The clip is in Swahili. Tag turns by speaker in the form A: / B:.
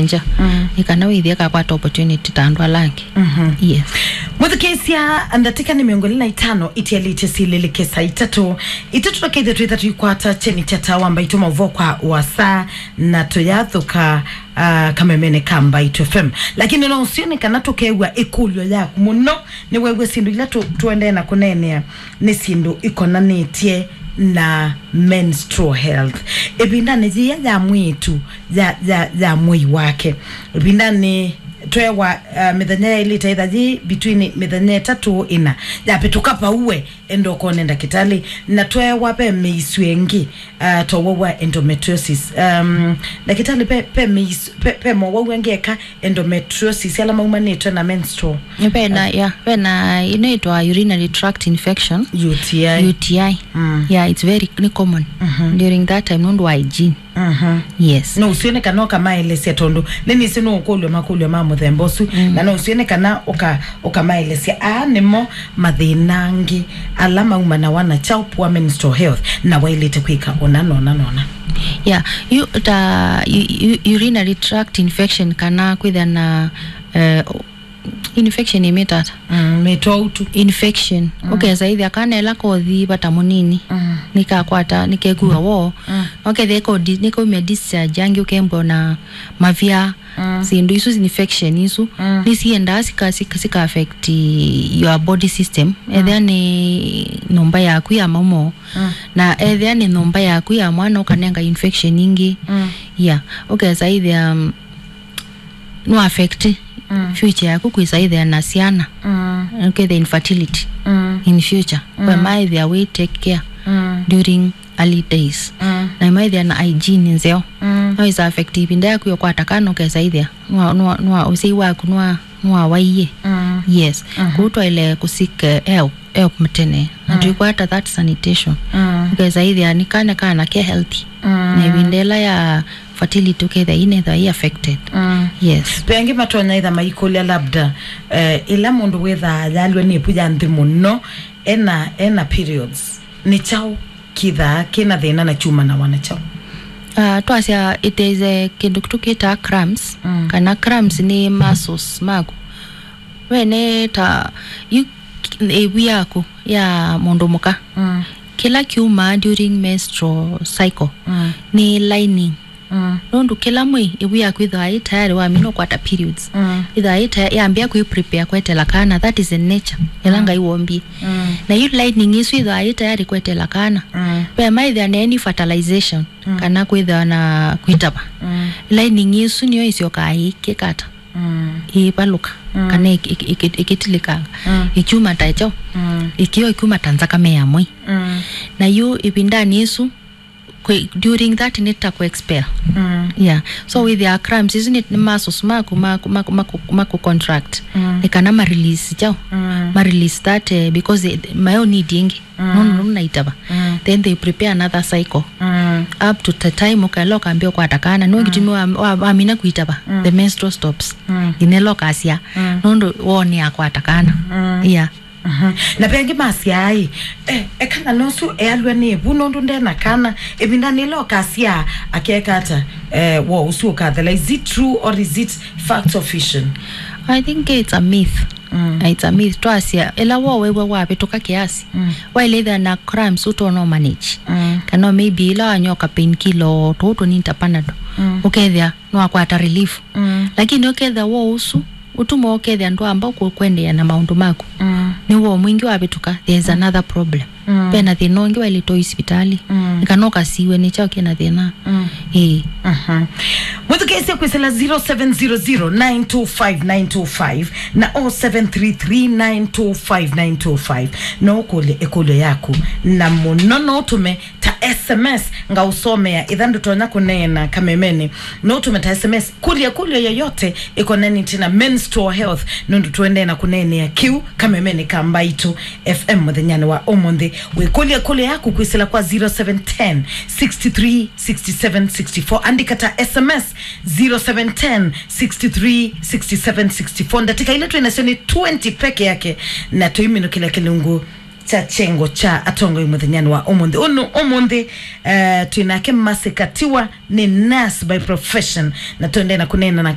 A: nja ikana withia ka kwa opportunity tandwa langi yes
B: Muthu ya andatika ni miongoni na 5 itialite silele kesa itatu tokeithe twitha tuikwata cheni chata wamba ituma uvokwa wasa na tuyathuka kamemene kamba itu FM lakini no usione kana tukewa ikulyo yaku muno ni wewe sindu ila tuende na kunenea ni sindu ikonanitie na menstrual health ebindane ya mwitu ya mwii wake ebindane twewa mithenya ilita ithaji between mithenya 3 ya petukapa uwe endoko nenda kitali na twewa pe meiswengi towa endometriosis kitali pe mo wengeka endometriosis ala maumanitwe na menstrual
A: pena inaitwa urinary tract infection
B: UTI
A: yeah it's very common during that time ndo hygiene yes
B: no usione kana kama elese tondo nini sino ukolwe makulwe mamuthembosu na no usione kana maelese animo mathinangi alama umana wana chaupwa menstrual health na wailete kwika onana
A: yeah urinary tract infection kana kwitha na infection imetata
B: metoutu
A: infection okay zaidi akanela kothi bata munini nikakwata nikegua wo okay theko niko me discharge yangi ukembo na mavia sindu isu infection isu nisienda sika affect your body system then nomba yaku ya mamo na then nomba yaku ya mwana ukanenga infection nyingi yeah okay zaidi no affect future yako kuisa either na siana okay the infertility in future where my they will take care during early days na my they na hygiene nzeo no is affective inda yako kwa atakano kesa either no usei wako no waiye yes kutwa ile kusika help mtene ndio kwa that sanitation kesa either ni kana care healthy na bindela ya fertility together inether affected yes
B: pengi matona itha maikolia labda ila mundu wetha yalwe ni puja ndhimuno ena periods ni chao kitha kina thina na chuma na wana chao
A: twasia it is a kindu tukita cramps kana cramps ni muscles magu wene ta ebu yako ya mundu muka kila kiuma during menstrual cycle ni lining nondu kila mwe ebu yako itha tayari wa mino kwata periods itha yambia ku prepare kwetela kana that is in nature elanga iwombi na you lining isu itha tayari kwetela kana pe mai there any fertilization kana kwitha na kwitaba lining isu niyo isio kai kekata ipaluka kana ikitilika ikiuma tacho ikiwa ikiuma tanzaka meamwe na you ibindani isu during that nita ku expel yeah so with the cramps isn't it muscles maku contract they can release jao release that because my own needing no naitaba then they prepare another cycle up to the time ukaloka ambio kwa atakana no gitimi wa amina kuitaba the menstrual stops ineloka asia no woni akwa atakana yeah
B: na pengi masiai kana nosu alwe ni bunondo ndena kana ebindani lokasia akekata wo usu kadhala is it true or is it fact or fiction?
A: I think it's a myth. It's a myth twasia ela wo wewe wapi toka kiasi while either na cramps utono manage kana maybe la nyoka painkiller toto ninta panado ukethia no akwata relief lakini ukethia wo usu utumo okethia ndo ambao kwendea na maundu mako ni wo mwingi wabituka there's another problem pena thinongi wale to hospitali nikanoka siwe ni chao kina thina
B: Muthu kesi kwesela 0700925925 na 0733925925 no kule ekole yako na monono tume ta SMS nga usomea idhandu tonya kunena kamemene no tume ta SMS kulia yoyote ikoneni tina menstrual health nundu tuende na kunenea Q kamemene kambaitu FM mudhenyane wa omonde wekulia yako kwesela kwa 0710 63 67 64 andika ta SMS 0710 63 67 64 ndatika ile tu inasema 20 peke yake na tuimino kila kilungu cha chengo cha atongo imudhenyani wa omonde tuinake masekatiwa ni nurse by profession na tuende na kunena na